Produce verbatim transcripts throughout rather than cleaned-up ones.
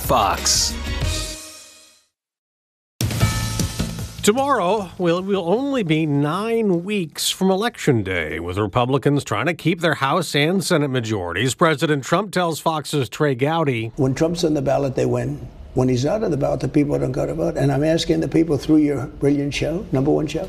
Fox. Tomorrow will will only be nine weeks from Election Day, with Republicans trying to keep their House and Senate majorities. President Trump tells Fox's Trey Gowdy, when Trump's on the ballot, they win. When he's out of the ballot, the people don't go to vote. And I'm asking the people through your brilliant show, number one show,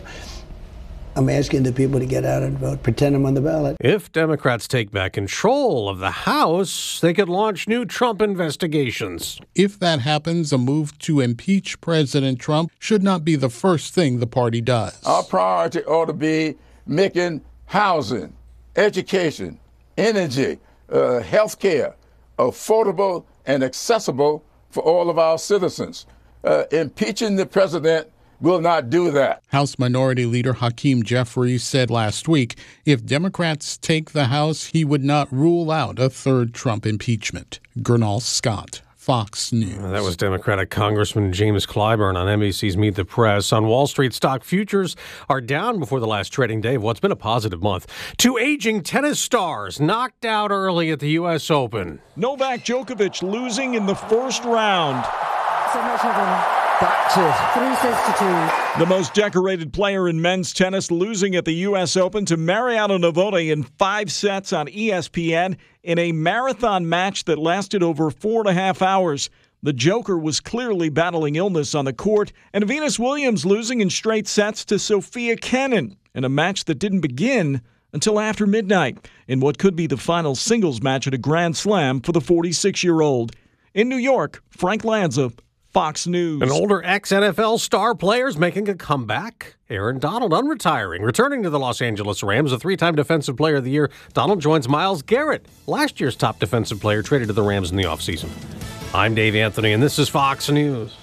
I'm asking the people to get out and vote. Pretend I'm on the ballot. If Democrats take back control of the House, they could launch new Trump investigations. If that happens, a move to impeach President Trump should not be the first thing the party does. Our priority ought to be making housing, education, energy, uh, health care affordable and accessible for all of our citizens. Uh, impeaching the president will not do that. House Minority Leader Hakeem Jeffries said last week if Democrats take the House, he would not rule out a third Trump impeachment. Gernal Scott, Fox News. That was Democratic Congressman James Clyburn on N B C's Meet the Press. On Wall Street, stock futures are down before the last trading day of what's been a positive month. Two aging tennis stars knocked out early at the U S Open. Novak Djokovic losing in the first round. So much everyone. Back to three sets to two. The most decorated player in men's tennis losing at the U S Open to Mariano Navone in five sets on E S P N in a marathon match that lasted over four and a half hours. The Joker was clearly battling illness on the court, and Venus Williams losing in straight sets to Sophia Kenin in a match that didn't begin until after midnight in what could be the final singles match at a Grand Slam for the forty-six-year-old. In New York, Frank Lanza, Fox News. An older ex-N F L star player's making a comeback. Aaron Donald unretiring, returning to the Los Angeles Rams, a three-time Defensive Player of the Year. Donald joins Myles Garrett, last year's top defensive player, traded to the Rams in the offseason. I'm Dave Anthony, and this is Fox News.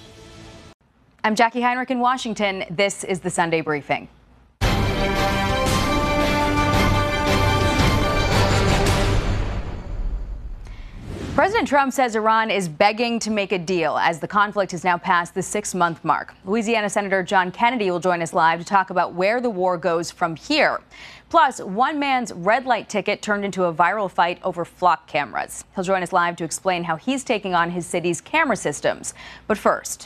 I'm Jackie Heinrich in Washington. This is the Sunday Briefing. President Trump says Iran is begging to make a deal as the conflict has now passed the six-month mark. Louisiana Senator John Kennedy will join us live to talk about where the war goes from here. Plus, one man's red light ticket turned into a viral fight over flock cameras. He'll join us live to explain how he's taking on his city's camera systems. But first,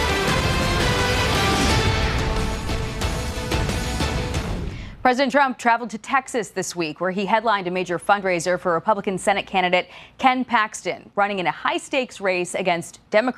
President Trump traveled to Texas this week, where he headlined a major fundraiser for Republican Senate candidate Ken Paxton, running in a high-stakes race against Democrat